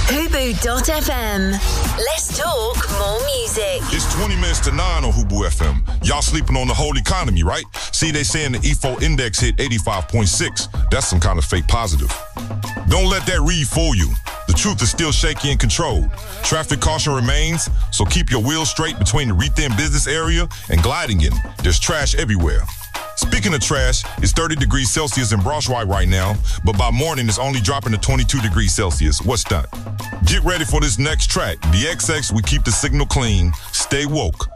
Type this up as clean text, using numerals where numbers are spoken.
Hubu.fm. Let's talk more music. It's 20 minutes to 9 on Hubu FM. Y'all sleeping on the whole economy, right? See, they saying the EFO index hit 85.6. That's some kind of fake positive. Don't let that read fool you. The truth is still shaky and controlled. Traffic caution remains, so keep your wheels straight between the Rethin business area and Glidingen. There's trash everywhere. Speaking of trash, it's 30 degrees Celsius in Braunschweig right now, but by morning it's only dropping to 22 degrees Celsius. What's that? Get ready for this next track. The XX, we keep the signal clean. Stay woke.